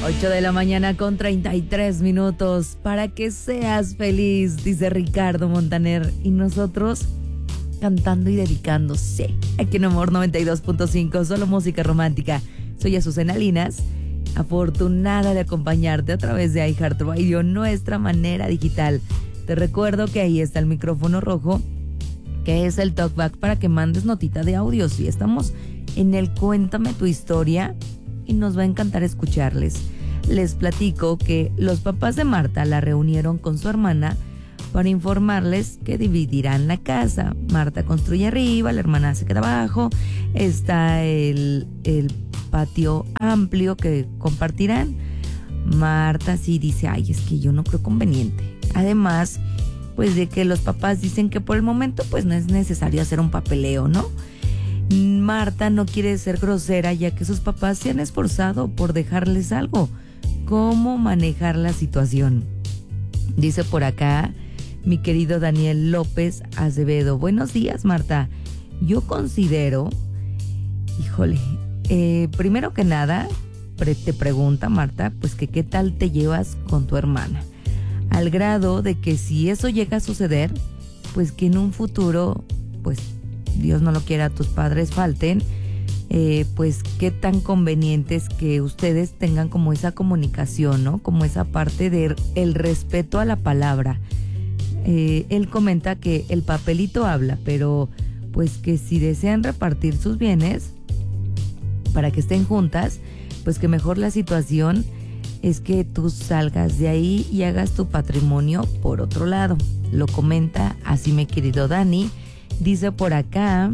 8 de la mañana con 33 minutos. Para que seas feliz, dice Ricardo Montaner. Y nosotros cantando y dedicándose. Aquí en Amor 92.5, solo música romántica. Soy Azucena Linas, afortunada de acompañarte a través de iHeartRadio, nuestra manera digital. Te recuerdo que ahí está el micrófono rojo, que es el talkback para que mandes notita de audio. Si estamos en el Cuéntame tu historia y nos va a encantar escucharles. Les platico que los papás de Marta la reunieron con su hermana para informarles que dividirán la casa. Marta construye arriba, la hermana se queda abajo. Está el patio amplio que compartirán. Marta sí dice, ay, es que yo no creo conveniente. Además, pues de que los papás dicen que por el momento pues no es necesario hacer un papeleo, ¿no? Marta no quiere ser grosera ya que sus papás se han esforzado por dejarles algo. ¿Cómo manejar la situación? Dice por acá mi querido Daniel López Acevedo. Buenos días, Marta. Yo considero, híjole, primero que nada, te pregunta Marta, pues que qué tal te llevas con tu hermana. Al grado de que si eso llega a suceder, pues que en un futuro, pues Dios no lo quiera, tus padres falten, pues qué tan conveniente es que ustedes tengan como esa comunicación, ¿no? Como esa parte de el respeto a la palabra. Él comenta que el papelito habla, pero pues que si desean repartir sus bienes para que estén juntas, pues que mejor la situación es que tú salgas de ahí y hagas tu patrimonio por otro lado. Lo comenta así mi querido Dani. Dice por acá,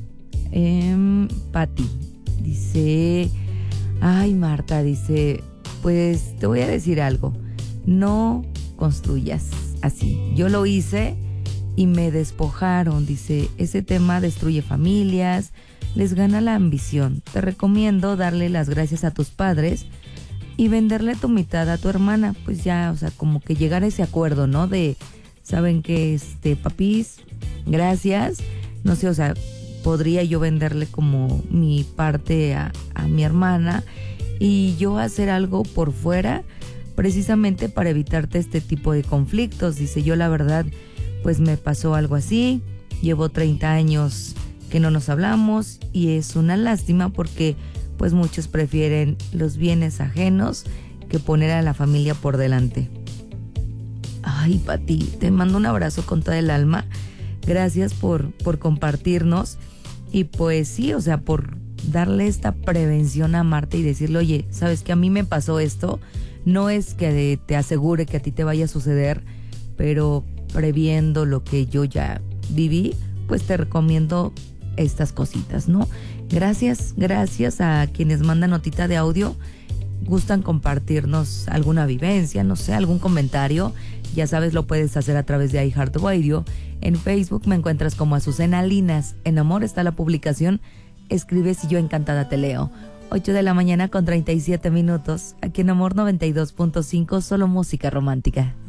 Pati, dice, ay Marta, dice, pues te voy a decir algo, no construyas así. Yo lo hice y me despojaron, dice, ese tema destruye familias, les gana la ambición. Te recomiendo darle las gracias a tus padres y venderle tu mitad a tu hermana, pues ya, o sea, como que llegar a ese acuerdo, ¿no? De, saben que papis, gracias, no sé, o sea, podría yo venderle como mi parte a mi hermana y yo hacer algo por fuera precisamente para evitarte este tipo de conflictos. Dice, yo la verdad, pues me pasó algo así, llevo 30 años que no nos hablamos y es una lástima porque pues muchos prefieren los bienes ajenos que poner a la familia por delante. Ay, Pati, te mando un abrazo con toda el alma. Gracias por compartirnos y pues sí, o sea, por darle esta prevención a Marta y decirle, oye, ¿sabes que a mí me pasó esto? No es que te asegure que a ti te vaya a suceder, pero previendo lo que yo ya viví, pues te recomiendo estas cositas, ¿no? Gracias a quienes mandan notita de audio, gustan compartirnos alguna vivencia, no sé, algún comentario, ya sabes, lo puedes hacer a través de iHeartRadio. En Facebook me encuentras como Azucena Linas. En Amor está la publicación, escribes y yo encantada te leo. 8 de la mañana con 37 minutos, aquí en Amor 92.5, solo música romántica.